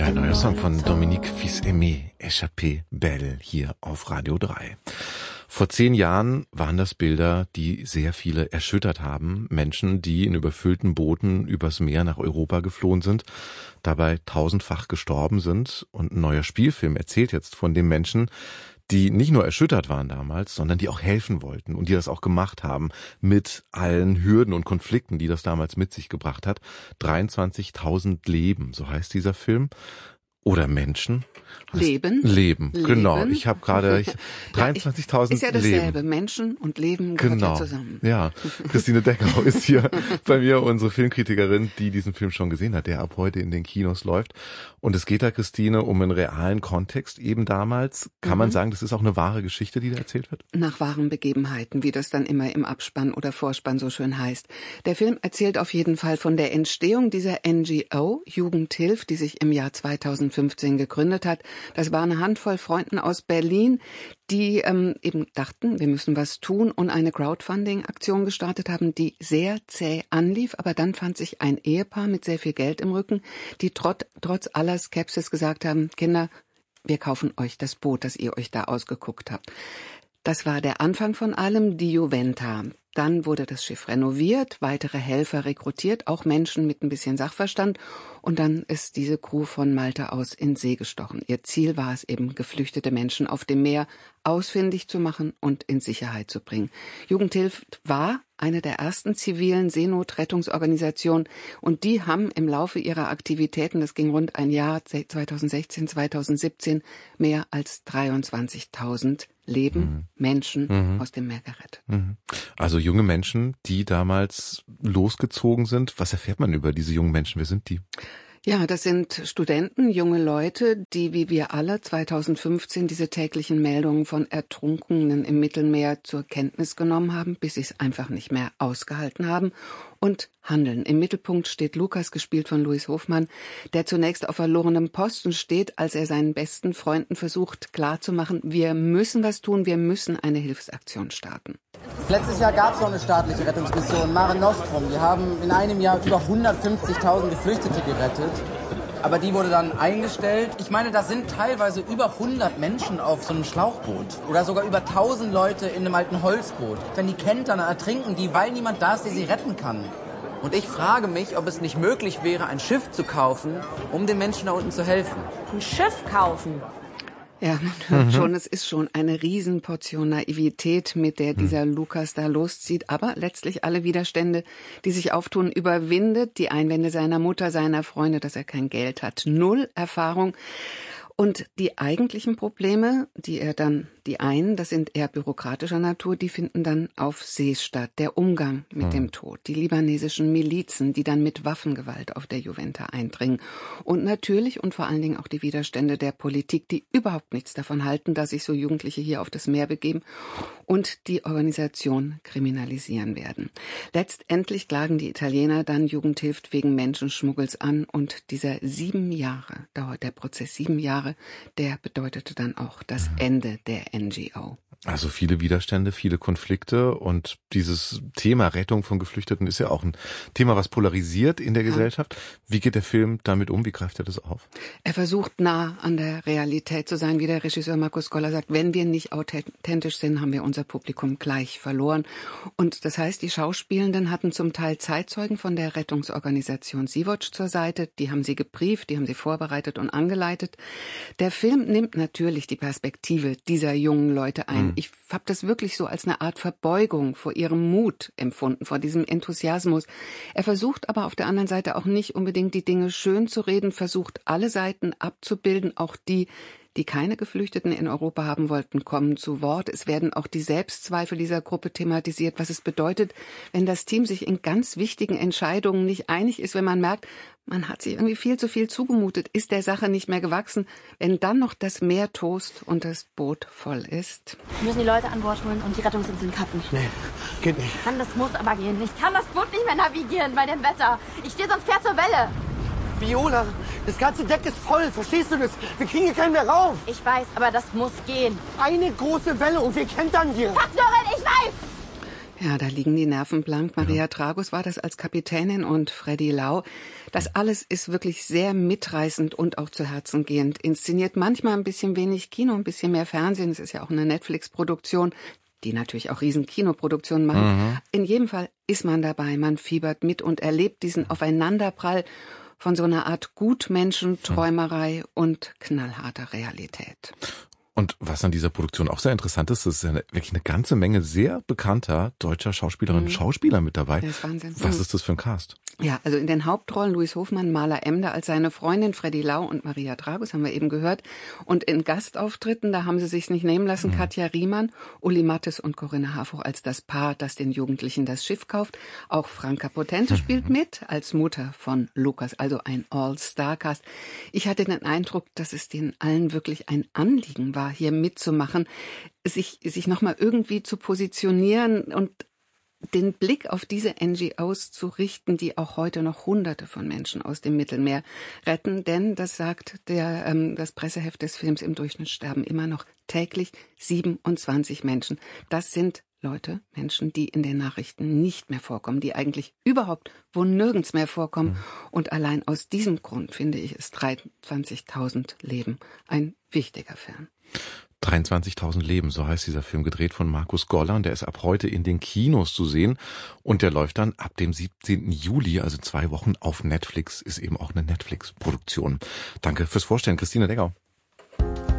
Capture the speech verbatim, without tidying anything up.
Ja, ein neuer Song von Dominique Fils-Aimé, Échappée Belle, hier auf Radio drei. Vor zehn Jahren waren das Bilder, die sehr viele erschüttert haben. Menschen, die in überfüllten Booten übers Meer nach Europa geflohen sind, dabei tausendfach gestorben sind. Und ein neuer Spielfilm erzählt jetzt von den Menschen, die nicht nur erschüttert waren damals, sondern die auch helfen wollten und die das auch gemacht haben mit allen Hürden und Konflikten, die das damals mit sich gebracht hat. dreiundzwanzigtausend Leben, so heißt dieser Film. Oder Menschen. Leben. Leben, Leben. Genau. Ich habe gerade dreiundzwanzigtausend Ist ja dasselbe. Leben. Menschen und Leben gehört genau. ja zusammen. Ja, Christine Deckau ist hier bei mir, unsere Filmkritikerin, die diesen Film schon gesehen hat, der ab heute in den Kinos läuft. Und es geht da, Christine, um einen realen Kontext eben damals. Kann mhm. man sagen, das ist auch eine wahre Geschichte, die da erzählt wird? Nach wahren Begebenheiten, wie das dann immer im Abspann oder Vorspann so schön heißt. Der Film erzählt auf jeden Fall von der Entstehung dieser N G O, Jugendhilf, die sich im Jahr zweitausendfünfzehn gegründet hat. Das war eine Handvoll Freunden aus Berlin, die ähm, eben dachten, wir müssen was tun und eine Crowdfunding-Aktion gestartet haben, die sehr zäh anlief. Aber dann fand sich ein Ehepaar mit sehr viel Geld im Rücken, die trotz, trotz aller Skepsis gesagt haben, Kinder, wir kaufen euch das Boot, das ihr euch da ausgeguckt habt. Das war der Anfang von allem, die Juventa. Dann wurde das Schiff renoviert, weitere Helfer rekrutiert, auch Menschen mit ein bisschen Sachverstand. Und dann ist diese Crew von Malta aus in See gestochen. Ihr Ziel war es eben, geflüchtete Menschen auf dem Meer ausfindig zu machen und in Sicherheit zu bringen. Jugendhilfe war eine der ersten zivilen Seenotrettungsorganisationen. Und die haben im Laufe ihrer Aktivitäten, das ging rund ein Jahr, zweitausendsechzehn, zweitausendsiebzehn, mehr als dreiundzwanzigtausend Leben, mhm. Menschen mhm. aus dem Meer gerettet. Mhm. Also junge Menschen, die damals losgezogen sind. Was erfährt man über diese jungen Menschen? Wer sind die? Ja, das sind Studenten, junge Leute, die wie wir alle zweitausendfünfzehn diese täglichen Meldungen von Ertrunkenen im Mittelmeer zur Kenntnis genommen haben, bis sie es einfach nicht mehr ausgehalten haben und handeln. Im Mittelpunkt steht Lukas, gespielt von Louis Hofmann, der zunächst auf verlorenem Posten steht, als er seinen besten Freunden versucht klarzumachen, wir müssen was tun, wir müssen eine Hilfsaktion starten. Letztes Jahr gab es noch eine staatliche Rettungsmission, Mare Nostrum. Wir haben in einem Jahr über hundertfünfzigtausend Geflüchtete gerettet. Aber die wurde dann eingestellt. Ich meine, da sind teilweise über hundert Menschen auf so einem Schlauchboot. Oder sogar über tausend Leute in einem alten Holzboot. Wenn die kentern, dann ertrinken die, weil niemand da ist, der sie retten kann. Und ich frage mich, ob es nicht möglich wäre, ein Schiff zu kaufen, um den Menschen da unten zu helfen. Ein Schiff kaufen? Ja, man hört mhm. schon, es ist schon eine Riesenportion Naivität, mit der dieser mhm. Lukas da loszieht. Aber letztlich alle Widerstände, die sich auftun, überwindet. Die Einwände seiner Mutter, seiner Freunde, dass er kein Geld hat. Null Erfahrung. Und die eigentlichen Probleme, die er dann, die einen, das sind eher bürokratischer Natur, die finden dann auf See statt. Der Umgang mit mhm. dem Tod, die libanesischen Milizen, die dann mit Waffengewalt auf der Juventa eindringen. Und natürlich und vor allen Dingen auch die Widerstände der Politik, die überhaupt nichts davon halten, dass sich so Jugendliche hier auf das Meer begeben und die Organisation kriminalisieren werden. Letztendlich klagen die Italiener dann Jugendhilfe wegen Menschenschmuggels an und dieser sieben Jahre dauert der Prozess, sieben Jahre, der bedeutete dann auch das Ende der N G O. Also viele Widerstände, viele Konflikte und dieses Thema Rettung von Geflüchteten ist ja auch ein Thema, was polarisiert in der ja. Gesellschaft. Wie geht der Film damit um? Wie greift er das auf? Er versucht nah an der Realität zu sein, wie der Regisseur Markus Goller sagt. Wenn wir nicht authentisch sind, haben wir unser Publikum gleich verloren. Und das heißt, die Schauspielenden hatten zum Teil Zeitzeugen von der Rettungsorganisation Sea-Watch zur Seite. Die haben sie gebrieft, die haben sie vorbereitet und angeleitet. Der Film nimmt natürlich die Perspektive dieser jungen Leute ein. Ich habe das wirklich so als eine Art Verbeugung vor ihrem Mut empfunden, vor diesem Enthusiasmus. Er versucht aber auf der anderen Seite auch nicht unbedingt die Dinge schön zu reden, versucht alle Seiten abzubilden, auch die, die keine Geflüchteten in Europa haben wollten, kommen zu Wort. Es werden auch die Selbstzweifel dieser Gruppe thematisiert, was es bedeutet, wenn das Team sich in ganz wichtigen Entscheidungen nicht einig ist, wenn man merkt, man hat sich irgendwie viel zu viel zugemutet, ist der Sache nicht mehr gewachsen. Wenn dann noch das Meer tost und das Boot voll ist. Wir müssen die Leute an Bord holen und die Rettungsinseln kappen. Nee, geht nicht. Mann, das muss aber gehen. Ich kann das Boot nicht mehr navigieren bei dem Wetter. Ich stehe sonst quer zur Welle. Viola, das ganze Deck ist voll, verstehst du das? Wir kriegen hier keinen mehr rauf. Ich weiß, aber das muss gehen. Eine große Welle und wir kentern hier. Faktorin, ich weiß! Ja, da liegen die Nerven blank. Maria ja. Tragus war das als Kapitänin und Freddy Lau. Das alles ist wirklich sehr mitreißend und auch zu Herzen gehend inszeniert. Manchmal ein bisschen wenig Kino, ein bisschen mehr Fernsehen. Es ist ja auch eine Netflix-Produktion, die natürlich auch riesen Kinoproduktionen machen. Mhm. In jedem Fall ist man dabei, man fiebert mit und erlebt diesen Aufeinanderprall von so einer Art Gutmenschenträumerei mhm. und knallharter Realität. Und was an dieser Produktion auch sehr interessant ist, ist ja eine, wirklich eine ganze Menge sehr bekannter deutscher Schauspielerinnen und mhm. Schauspieler mit dabei. Das ist Wahnsinn. Was ist das für ein Cast? Ja, also in den Hauptrollen Louis Hofmann, Maler Emder als seine Freundin, Freddy Lau und Maria Tragus, haben wir eben gehört. Und in Gastauftritten, da haben sie sich's nicht nehmen lassen, mhm. Katja Riemann, Uli Mattes und Corinna Harfuch als das Paar, das den Jugendlichen das Schiff kauft. Auch Franka Potente mhm. spielt mit, als Mutter von Lukas, also ein All-Star-Cast. Ich hatte den Eindruck, dass es denen allen wirklich ein Anliegen war, hier mitzumachen, sich, sich nochmal irgendwie zu positionieren und den Blick auf diese N G Os zu richten, die auch heute noch Hunderte von Menschen aus dem Mittelmeer retten. Denn, das sagt der, ähm, das Presseheft des Films, im Durchschnitt sterben immer noch täglich siebenundzwanzig Menschen. Das sind Leute, Menschen, die in den Nachrichten nicht mehr vorkommen, die eigentlich überhaupt wo nirgends mehr vorkommen. Mhm. Und allein aus diesem Grund, finde ich, ist dreiundzwanzigtausend Leben ein wichtiger Film. dreiundzwanzigtausend Leben, so heißt dieser Film, gedreht von Markus Goller. Der ist ab heute in den Kinos zu sehen und der läuft dann ab dem siebzehnten Juli, also zwei Wochen auf Netflix, ist eben auch eine Netflix-Produktion. Danke fürs Vorstellen, Christine Deckau.